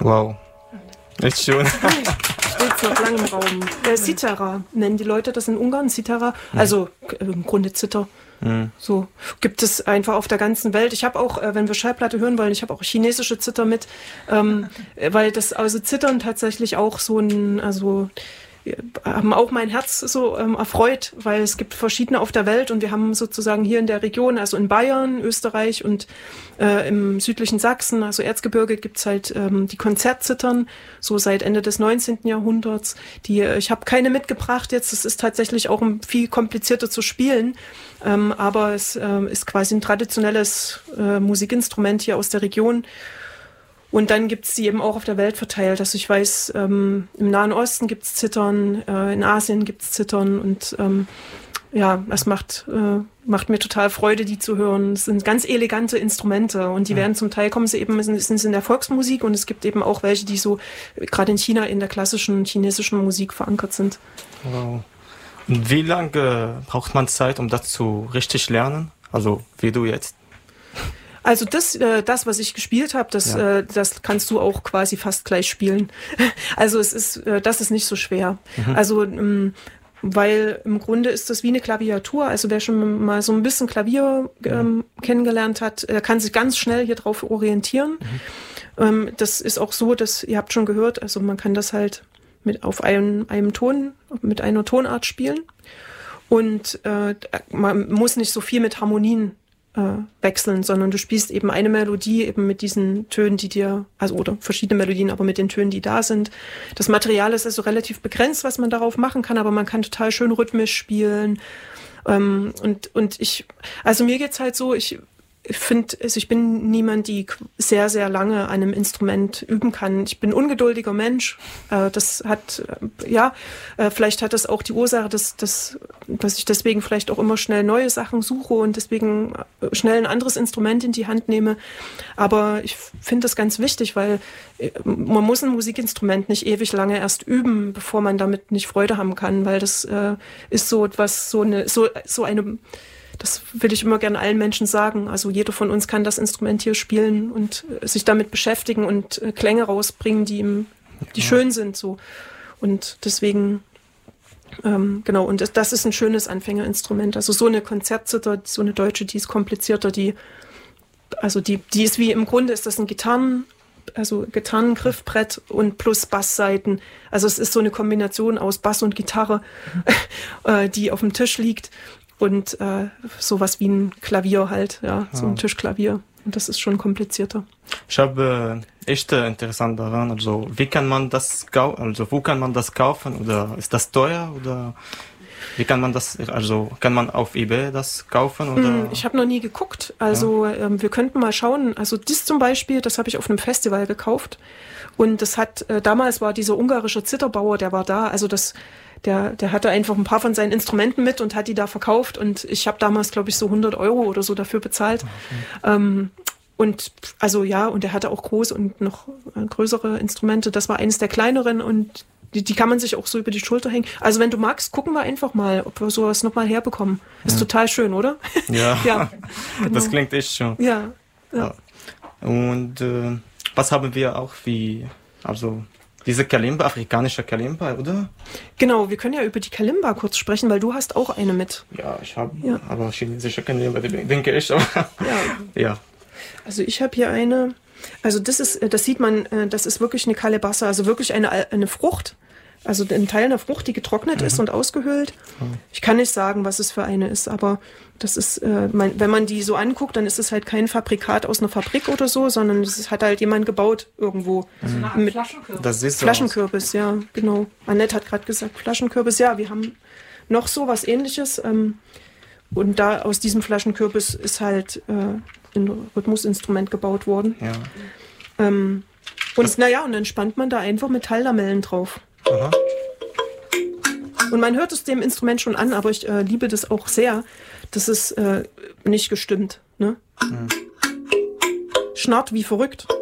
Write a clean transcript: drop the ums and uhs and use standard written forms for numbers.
Wow. Echt schön. Steht's noch lange im Raum. Cithara nennen die Leute das in Ungarn, Cithara. Also im Grunde Zither. So gibt es einfach auf der ganzen Welt. Ich habe auch, wenn wir Schallplatte hören wollen, ich habe auch chinesische Zither mit, weil das also Zittern tatsächlich auch so haben auch mein Herz so erfreut, weil es gibt verschiedene auf der Welt und wir haben sozusagen hier in der Region, also in Bayern, Österreich und im südlichen Sachsen, also Erzgebirge, gibt's halt die Konzertzittern, so seit Ende des 19. Jahrhunderts. Ich habe keine mitgebracht jetzt, es ist tatsächlich auch viel komplizierter zu spielen, aber es ist quasi ein traditionelles Musikinstrument hier aus der Region. Und dann gibt's die eben auch auf der Welt verteilt. Also ich weiß, im Nahen Osten gibt's Zittern, in Asien gibt's Zittern und es macht mir total Freude, die zu hören. Es sind ganz elegante Instrumente und die werden zum Teil sind in der Volksmusik und es gibt eben auch welche, die so gerade in China in der klassischen chinesischen Musik verankert sind. Wow. Und wie lange braucht man Zeit, um das zu richtig lernen? Also wie du jetzt? Also das, was ich gespielt habe, das kannst du auch quasi fast gleich spielen. Also das ist nicht so schwer. Also weil im Grunde ist das wie eine Klaviatur. Also wer schon mal so ein bisschen Klavier kennengelernt hat, kann sich ganz schnell hier drauf orientieren. Das ist auch so, dass ihr habt schon gehört, also man kann das halt auf einem Ton, mit einer Tonart spielen. Und man muss nicht so viel mit Harmonien wechseln, sondern du spielst eben eine Melodie eben mit diesen Tönen, oder verschiedene Melodien, aber mit den Tönen, die da sind. Das Material ist also relativ begrenzt, was man darauf machen kann, aber man kann total schön rhythmisch spielen. Mir geht's halt so, ich bin niemand, die sehr, sehr lange an einem Instrument üben kann. Ich bin ein ungeduldiger Mensch. Vielleicht hat das auch die Ursache, dass ich deswegen vielleicht auch immer schnell neue Sachen suche und deswegen schnell ein anderes Instrument in die Hand nehme. Aber ich finde das ganz wichtig, weil man muss ein Musikinstrument nicht ewig lange erst üben, bevor man damit nicht Freude haben kann, weil das ist so etwas, das will ich immer gerne allen Menschen sagen. Also jeder von uns kann das Instrument hier spielen und sich damit beschäftigen und Klänge rausbringen, die schön sind. So. Und deswegen, und das ist ein schönes Anfängerinstrument. Also so eine Konzertzither, so eine deutsche, die ist komplizierter, die ist wie, im Grunde ist das ein Gitarrengriffbrett und plus Basssaiten. Also es ist so eine Kombination aus Bass und Gitarre, die auf dem Tisch liegt. Und sowas wie ein Klavier halt, so ein Tischklavier. Und das ist schon komplizierter. Ich habe echt interessant daran, also wo kann man das kaufen oder ist das teuer oder wie kann man das, also kann man auf eBay das kaufen oder? Ich habe noch nie geguckt, also wir könnten mal schauen, also das zum Beispiel, das habe ich auf einem Festival gekauft und das hat, damals war dieser ungarische Zitterbauer, der war da, also der hatte einfach ein paar von seinen Instrumenten mit und hat die da verkauft und ich habe damals, glaube ich, so 100 € oder so dafür bezahlt. Und er hatte auch große und noch größere Instrumente. Das war eines der kleineren und die kann man sich auch so über die Schulter hängen. Also wenn du magst, gucken wir einfach mal, ob wir sowas nochmal herbekommen. Ist total schön, oder? Ja, genau. Das klingt echt schön. Ja. Und was haben wir auch diese Kalimba, afrikanische Kalimba, oder? Genau, wir können ja über die Kalimba kurz sprechen, weil du hast auch eine mit. Ja, ich habe aber chinesische Kalimba, denke ich. Aber ja. Also ich habe hier eine, also das sieht man, das ist wirklich eine Kalebasse, also wirklich eine Frucht, also ein Teil einer Frucht, die getrocknet ist und ausgehöhlt. Ich kann nicht sagen, was es für eine ist, aber das ist, wenn man die so anguckt, dann ist es halt kein Fabrikat aus einer Fabrik oder so, sondern es hat halt jemand gebaut irgendwo. Also mit Flaschenkürbis. Das ist so Flaschenkürbis, ja, genau. Annette hat gerade gesagt, Flaschenkürbis, ja, wir haben noch so was Ähnliches. Und da aus diesem Flaschenkürbis ist halt ein Rhythmusinstrument gebaut worden. Ja. Und dann spannt man da einfach Metalllamellen drauf. Aha. Und man hört es dem Instrument schon an, aber ich liebe das auch sehr. Das ist nicht gestimmt. Ne? Schnarrt wie verrückt.